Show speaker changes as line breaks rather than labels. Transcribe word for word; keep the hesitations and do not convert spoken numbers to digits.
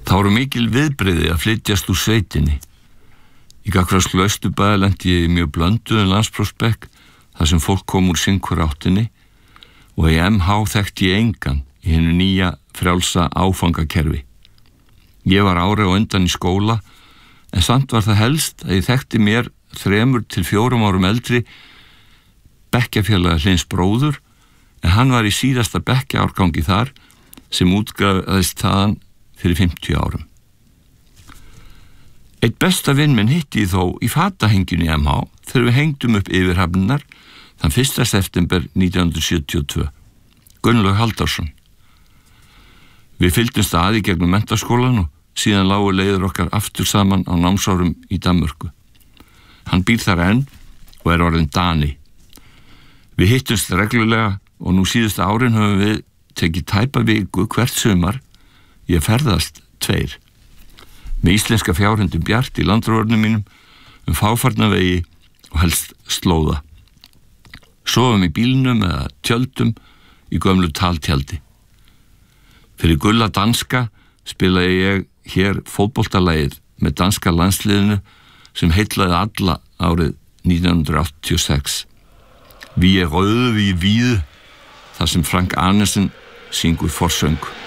Það voru mikil viðbrigði að flytjast úr sveitinni. Í Gagfræðslu Austurbæjar lenti ég í mjög blönduðum landsprófsbekk þar sem fólk kom úr sinhver áttinni og í M H þekkti ég engan í hinu nýja frjálsa áfangakerfi. Ég var ári og undan í skóla en samt var það helst að ég þekkti mér þremur til fjórum árum eldri bekkjafélaga Hlyns bróður en hann var í síðasta bekkjaárgangi þar sem útgáfaðist þaðan fyrir fimmtíu árum. Eitt besta vinn minn hitti ég þó í fatahenginu í M H þegar við hengdum upp yfirhafnirnar þann fyrsta september nítján hundruð sjötíu og tvö. Gunnlaug Halldórsson. Við fylgdumst að í gegnum menntaskólan og síðan lágu leiðir okkar aftur saman á námsárum í Danmörku. Hann býr þar enn og er orðinn Dani. Við hittumst reglulega og nú síðustu árin höfum við tekið tæpa viku hvert sumar ég ferðast tveir. Með íslenska fjárhundum Bjart í landróðurnum mínum um fáfarna vegi og helst slóða. Sofum í bílnum eða tjöldum í gömlu taltjaldi. Fyrir Gulla danska spilaði ég hér fótboltalagið með danska landsliðinu sem heillaði alla árið nítján hundruð áttatíu og sex. Vi er røde, vi er hvide, þar sem Frank Arnesen syngur forsöng.